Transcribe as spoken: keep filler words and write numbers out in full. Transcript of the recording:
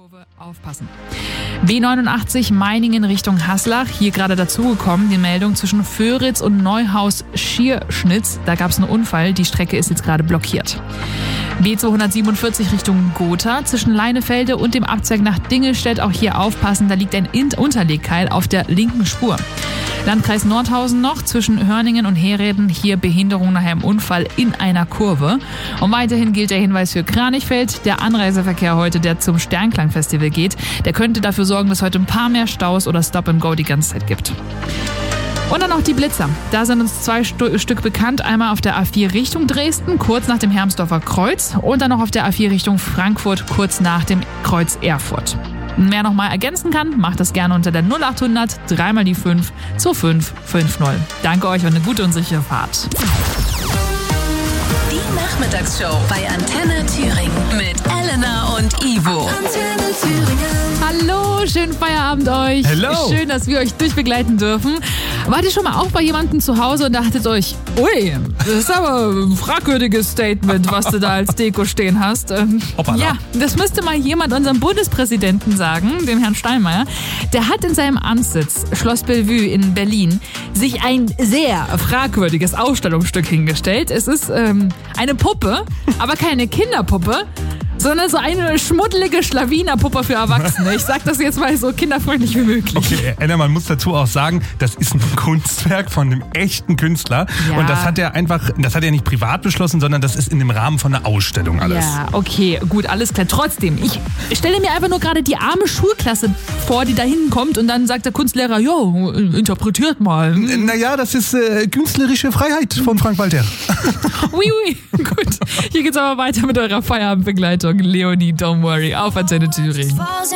Kurve aufpassen. B neunundachtzig Meiningen Richtung Haslach. Hier gerade dazugekommen die Meldung zwischen Föritz und Neuhaus-Schierschnitz. Da gab es einen Unfall. Die Strecke ist jetzt gerade blockiert. B zweihundertsiebenundvierzig Richtung Gotha. Zwischen Leinefelde und dem Abzweig nach Dingelstedt. Auch hier aufpassen. Da liegt ein Unterlegkeil auf der linken Spur. Landkreis Nordhausen noch, zwischen Hörningen und Hereden, hier Behinderung nach einem Unfall in einer Kurve. Und weiterhin gilt der Hinweis für Kranichfeld. Der Anreiseverkehr heute, der zum Sternklang-Festival geht, der könnte dafür sorgen, dass heute ein paar mehr Staus oder Stop and Go die ganze Zeit gibt. Und dann noch die Blitzer. Da sind uns zwei Stu- Stück bekannt. Einmal auf der A vier Richtung Dresden, kurz nach dem Hermsdorfer Kreuz. Und dann noch auf der A vier Richtung Frankfurt, kurz nach dem Kreuz Erfurt. Wer noch mal ergänzen kann, macht das gerne unter der null achthundert drei mal die fünf zwei fünf fünf null. Danke euch und eine gute und sichere Fahrt. Die Nachmittagsshow bei Antenne Thüringen mit Elena und Ivo. Antenne Thüringen. Hallo, schönen Feierabend euch. Hello. Schön, dass wir euch durchbegleiten dürfen. Wart ihr schon mal auch bei jemandem zu Hause und dachtet euch, ui, das ist aber ein fragwürdiges Statement, was du da als Deko stehen hast. Ähm, Hoppala. ja, das müsste mal jemand unserem Bundespräsidenten sagen, dem Herrn Steinmeier. Der hat in seinem Amtssitz, Schloss Bellevue in Berlin, sich ein sehr fragwürdiges Ausstellungsstück hingestellt. Es ist ähm, eine Puppe, aber keine Kinderpuppe, sondern so eine schmuddelige Schlawinerpuppe für Erwachsene. Ich sag das jetzt mal so kinderfreundlich wie möglich. Okay, Anna, man muss dazu auch sagen, das ist ein Kunstwerk von einem echten Künstler. Ja. Und das hat er einfach, das hat er nicht privat beschlossen, sondern das ist in dem Rahmen von einer Ausstellung alles. Ja, okay, gut, alles klar. Trotzdem, ich stelle mir einfach nur gerade die arme Schulklasse vor, die da hinkommt und dann sagt der Kunstlehrer, jo, interpretiert mal. N- Naja, das ist äh, künstlerische Freiheit von Frank Walter. Ui, ui, gut. Hier geht's aber weiter mit eurer Feierabendbegleitung. Leonie, don't worry, auf Antenne Thüringen.